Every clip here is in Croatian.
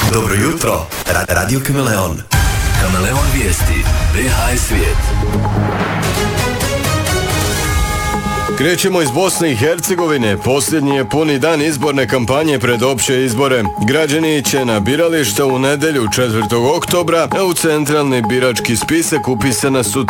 Dobro jutro, Radio Kameleon. Kameleon vijesti, BH svijet. Krećemo iz Bosne i Hercegovine. Posljednji je puni dan izborne kampanje pred opće izbore. Građani će na birališta u nedelju 4. oktobra, a u centralni birački spisak upisana su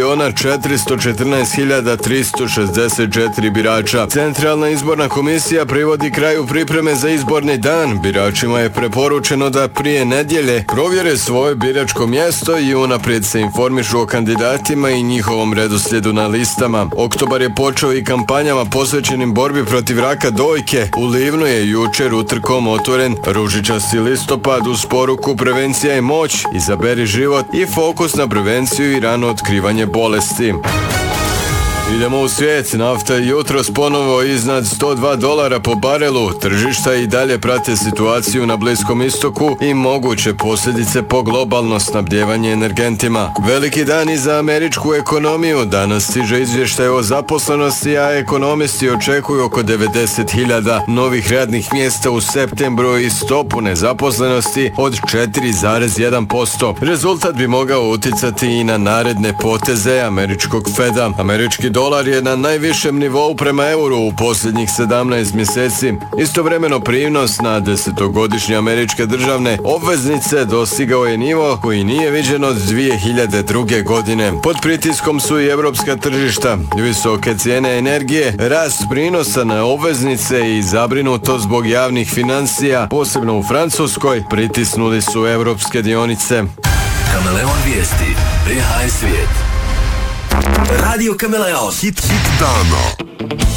3.414.364 birača. Centralna izborna komisija privodi kraju pripreme za izborni dan. Biračima je preporučeno da prije nedjelje provjere svoje biračko mjesto i unaprijed se informišu o kandidatima i njihovom redoslijedu na listama. Oktobar je počeo i kampanjama posvećenim borbi protiv raka dojke. U Livnu je jučer utrkom otvoren ružičasti listopad uz poruku prevencija je moć, izaberi život i fokus na prevenciju i rano otkrivanje bolesti. Idemo u svijet. Nafta je jutros ponovo iznad $102 po barelu. Tržišta i dalje prate situaciju na Bliskom istoku i moguće posljedice po globalno snabdijevanje energentima. Veliki dan i za američku ekonomiju. Danas stiže izvještaj o zaposlenosti, a ekonomisti očekuju oko 90.000 novih radnih mjesta u septembru i stopu nezaposlenosti od 4,1%. Rezultat bi mogao uticati i na naredne poteze američkog Feda. Američki dolar je na najvišem nivou prema euru u posljednjih 17 mjeseci. Istovremeno prinos na 10-godišnje američke državne obveznice dostigao je nivo koji nije viđen od 2002. godine. Pod pritiskom su i evropska tržišta. Visoke cijene energije, rast prinosa na obveznice i zabrinutost zbog javnih financija, posebno u Francuskoj, pritisnuli su evropske dionice. Kameleon vijesti, BH svijet. Radio Kameleon. Hit dana.